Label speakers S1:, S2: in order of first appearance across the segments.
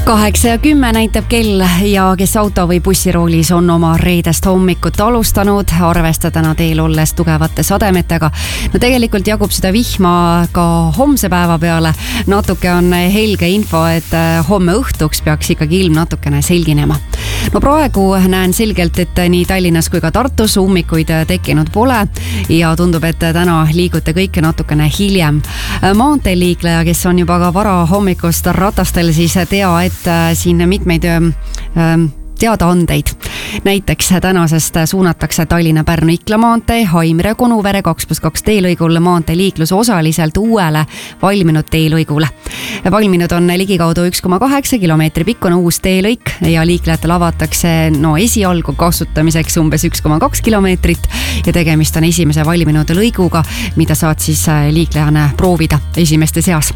S1: 8:10 näitab kell ja kes auto või bussiroolis on oma reedest hommikut alustanud, arvestada teel olles tugevate sademetega. No tegelikult jagub seda vihma ka homse päeva peale. Natuke on helge info, et homme õhtuks peaks ikkagi ilm natukene selginema. No praegu näen selgelt, et nii Tallinnas kui ka Tartus ummikuid tekkinud pole ja tundub, et täna liigute kõike natukene hiljem. Maanteeliikleja, kes on juba ka vara hommikust ratastel, siis tea, et siin mitmeid teadaandeid. Näiteks tänasest suunatakse Tallinna-Pärnu-Ikla maantee Haimre-Konuvere 2+2 teelõigul maanteeliiklus osaliselt uuele valminud teelõigule. Valminud on ligikaudu 1,8 kilomeetri pikkune uus teelõik ja liiklejatele avatakse esialgu kasutamiseks umbes 1,2 kilomeetrit ja tegemist on esimese valminud lõiguga, mida saad siis liiklejana proovida esimeste seas.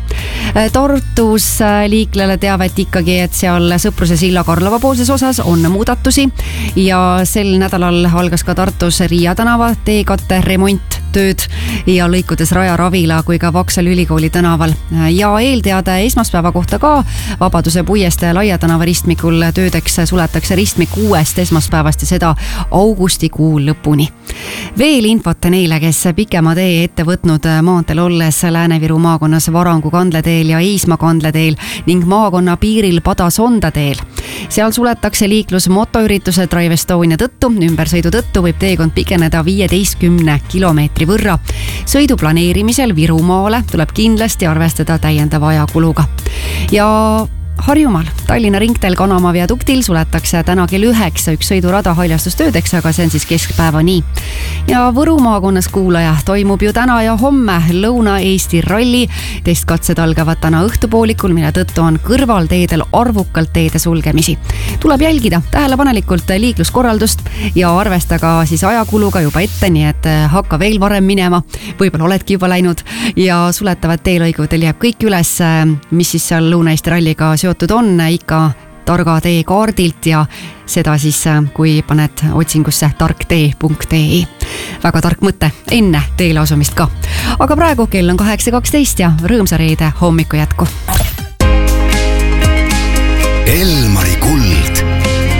S1: Tartus liiklejale teavet ikkagi, et seal Sõpruse silla Karlova poolses osas on muudatusi ja sel nädalal algas ka Tartus Riia tänava teekatte remonttööd ja lõikudes Raja Ravila kui ka Vaksali ülikooli tänaval. Ja eelteade esmaspäeva kohta ka Vabaduse puiestee Laia tänava ristmikul töödeks suletakse ristmik 6. esmaspäevast ja seda augustikuu lõpuni. Veel infot neile, kes pikema tee ette võtnud maanteel olles Lääne-Viru maakonnas Varangu kandleteel ja Eisma kandleteel ning maakonna piiril Pada-Sonda teel. Seal suletakse liiklus motoürituse Drive Estonia tõttu. Ümbersõidu tõttu võib teekond pikeneda 15 kilomeetri võrra. Sõidu planeerimisel Virumaale tuleb kindlasti arvestada täiendava ajakuluga. Ja Harjumaal Tallinna ringteel Kanamaa viaduktil suletakse täna kell 9 üks sõidurada haljastustöödeks, aga see on siis keskpäeva nii. Ja Võru maakonnas kuulaja, toimub ju täna ja homme Lõuna-Eesti ralli. Testkatsed algavad täna õhtupoolikul, mille tõttu on kõrvalteedel arvukalt teede sulgemisi. Tuleb jälgida tähelepanelikult liikluskorraldust ja arvestaga siis ajakuluga juba ette, nii et hakka veel varem minema. Võib-olla oledki juba läinud ja suletavad teelõigudel jääb kõik üles, mis siis seal Lõuna-Eesti ralliga seotud on, ikka targa tee kaardilt ja seda siis, kui paned otsingusse tarktee.ee. Väga tark mõte enne teele asumist ka. Aga praegu kell on 8:12 ja rõõmsa reede hommiku jätku.
S2: Elmari kuld.